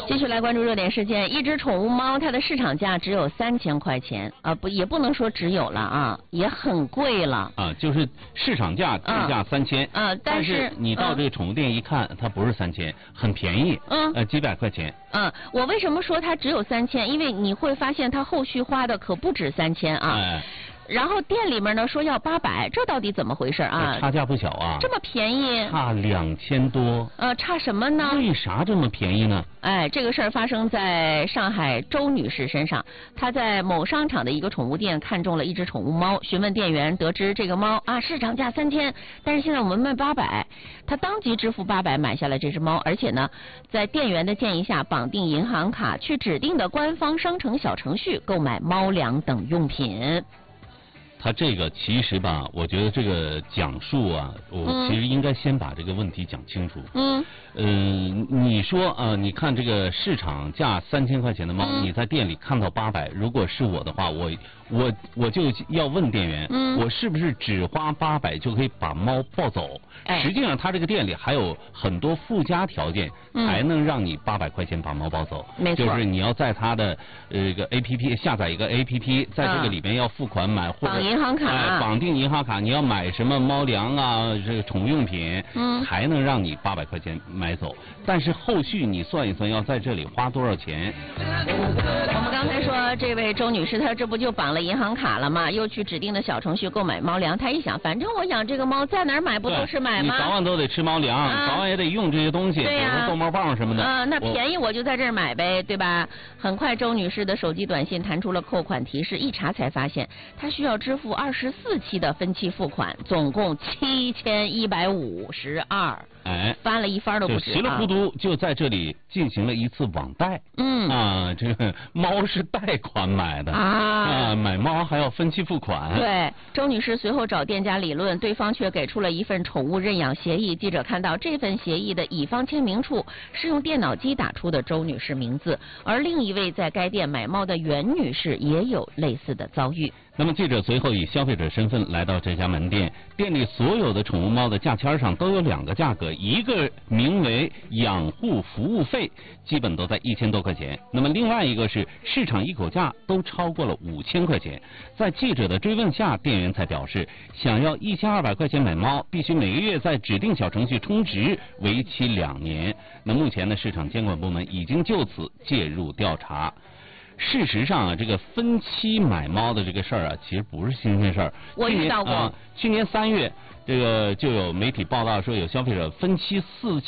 继续来关注热点事件，一只宠物猫，它的市场价只有3000块钱啊，也不能说只有了啊，也很贵了啊，就是市场价定价3000 啊，但是你到这个宠物店一看，它不是3000，很便宜，几百块钱。 我为什么说它只有3000？因为你会发现它后续花的可不止3000啊。然后店里面呢说要800，这到底怎么回事啊？ 差价不小啊！ 这么便宜？ 差2000多。 差什么呢？ 为啥这么便宜呢？ 这个事儿发生在上海周女士身上。她在某商场的一个宠物店看中了一只宠物猫，询问店员，得知这个猫市场价3000，但是现在我们卖800。她当即支付800买下了这只猫，而且呢，在店员的建议下，绑定银行卡，去指定的官方商城小程序购买猫粮等用品。 他这个其实吧，我觉得这个讲述啊，我其实应该先把这个问题讲清楚。你说你看这个市场价3000块钱的猫，你在店里看到800，如果是我的话，我就要问店员，我是不是只花800就可以把猫抱走？实际上，他这个店里还有很多附加条件，才能让你800块钱把猫抱走。 没错， 就是你要在他的这个 APP 下载一个 APP， 在这个里边要付款买或者绑银行卡， 绑定银行卡，你要买什么猫粮啊，这个宠物用品，才能让你800块钱买走。但是后续你算一算，要在这里花多少钱？ 我们刚才说这位周女士，她这不就绑了银行卡了吗？又去指定的小程序购买猫粮。她一想，反正我养这个猫，在哪儿买不都是买吗？ 你早晚都得吃猫粮，早晚也得用这些东西，比如说逗猫棒什么的。 那便宜我就在这儿买呗，对吧？很快，周女士的手机短信弹出了扣款提示，一查才发现她需要支付24期的分期付款，总共7152。翻了一番都不止。 稀里糊涂就在这里进行了一次网贷。这个猫是贷款买的买猫还要分期付款。 对，周女士随后找店家理论，对方却给出了一份宠物认养协议。记者看到这份协议的乙方签名处是用电脑机打出的周女士名字，而另一位在该店买猫的袁女士也有类似的遭遇。 那么记者随后以消费者身份来到这家门店，店里所有的宠物猫的价签上都有2个价格，一个名为养护服务费，基本都在1000多块钱，那么另外一个是市场一口价，都超过了5000块钱。在记者的追问下，店员才表示，想要1200块钱买猫，必须每个月在指定小程序充值，为期2年。那目前呢，市场监管部门已经就此介入调查。事实上这个分期买猫的这个事儿其实不是新鲜事儿。 我遇到过。 去年3月，这个就有媒体报道说，有消费者分期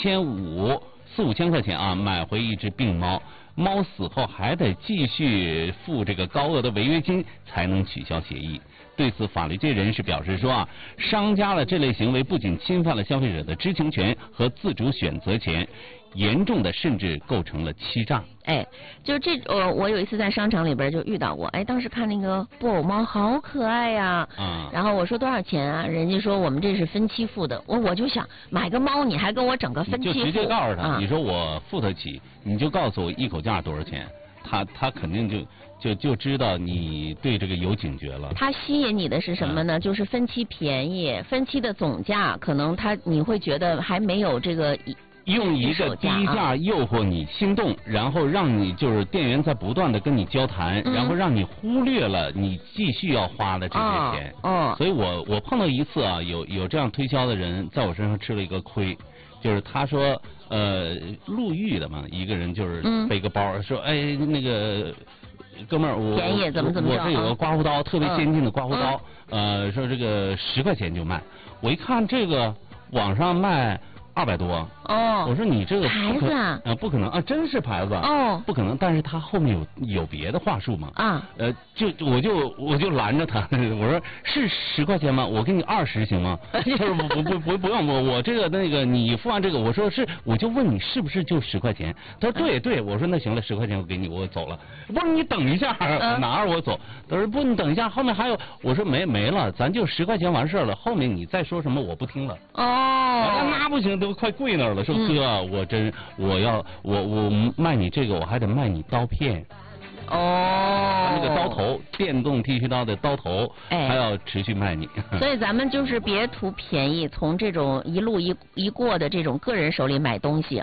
4、5千块钱买回一只病猫，猫死后还得继续付这个高额的违约金才能取消协议。对此，法律界人士表示说商家的这类行为不仅侵犯了消费者的知情权和自主选择权，严重的甚至构成了欺诈。 就我有一次在商场里边就遇到过，当时看那个布偶猫好可爱呀，然后我说多少钱啊？人家说我们这是分期付的，我就想买个猫你还跟我整个分期付， 就直接告诉他，你说我付得起，你就告诉我一口价多少钱，他肯定就知道你对这个有警觉了。 它吸引你的是什么呢？就是分期便宜，分期的总价可能你会觉得还没有这个。 用一个低价诱惑你心动，然后让你就是店员在不断的跟你交谈，然后让你忽略了你继续要花的这些钱。所以我碰到一次有这样推销的人在我身上吃了一个亏，就是他说陆玉的嘛，一个人就是背个包说那个哥们儿便宜怎么我这有个刮胡刀，特别先进的刮胡刀，说这个10块钱就卖。我一看这个网上卖200多。我说你这个牌子不可能真是牌子不可能，但是他后面有别的话术嘛我就拦着他，我说是10块钱吗？我给你20行吗？他说不用，我这个那个你付完这个，我说是，我就问你是不是就10块钱？他说对，我说那行了，10块钱我给你，我走了。不是你等一下，哪我走？他说不，你等一下，后面还有。我说没了，咱就10块钱完事了，后面你再说什么我不听了。那不行，都快跪那儿了。说哥，我卖你这个，我还得卖你刀片。那个刀头，电动剃须刀的刀头，还要持续卖你。 所以咱们就是别图便宜，从这种一路一过的这种个人手里买东西